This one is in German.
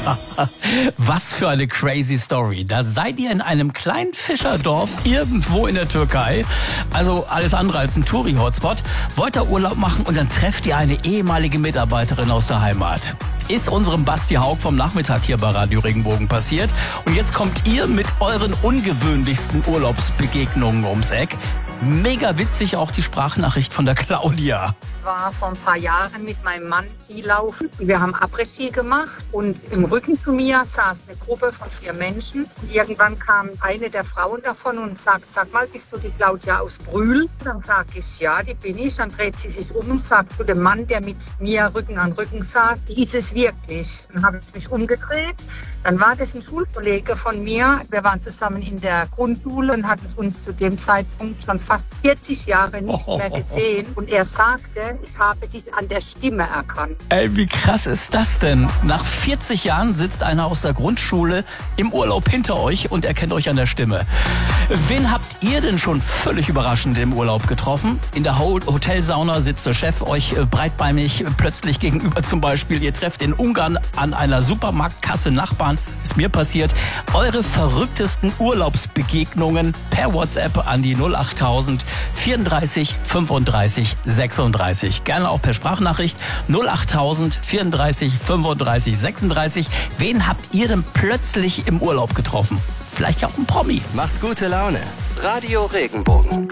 Was für eine crazy Story. Da seid ihr in einem kleinen Fischerdorf irgendwo in der Türkei. Also alles andere als ein Touri-Hotspot. Wollt ihr Urlaub machen und dann trefft ihr eine ehemalige Mitarbeiterin aus der Heimat. Ist unserem Basti Haug vom Nachmittag hier bei Radio Regenbogen passiert. Und jetzt kommt ihr mit euren ungewöhnlichsten Urlaubsbegegnungen ums Eck. Mega witzig auch die Sprachnachricht von der Claudia. Ich war vor ein paar Jahren mit meinem Mann Skilaufen. Wir haben Après-Ski gemacht und im Rücken zu mir saß eine Gruppe von 4 Menschen. Und irgendwann kam eine der Frauen davon und sagt, sag mal, bist du die Claudia aus Brühl? Dann sage ich, ja, die bin ich. Dann dreht sie sich um und sagt zu dem Mann, der mit mir Rücken an Rücken saß, die ist es wirklich. Dann habe ich mich umgedreht. Dann war das ein Schulkollege von mir. Wir waren zusammen in der Grundschule und hatten uns zu dem Zeitpunkt schon fast 40 Jahre nicht mehr gesehen. Und er sagte, ich habe dich an der Stimme erkannt. Ey, wie krass ist das denn? Nach 40 Jahren sitzt einer aus der Grundschule im Urlaub hinter euch und erkennt euch an der Stimme. Wen habt ihr denn schon völlig überraschend im Urlaub getroffen? In der Hotelsauna sitzt der Chef euch breitbeinig plötzlich gegenüber zum Beispiel. Ihr trefft in Ungarn an einer Supermarktkasse Nachbarn. Ist mir passiert. Eure verrücktesten Urlaubsbegegnungen per WhatsApp an die 08000 34 35 36. Gerne auch per Sprachnachricht 08000 34 35 36. Wen habt ihr denn plötzlich im Urlaub getroffen? Vielleicht ja auch ein Promi. Macht gute Laune. Radio Regenbogen.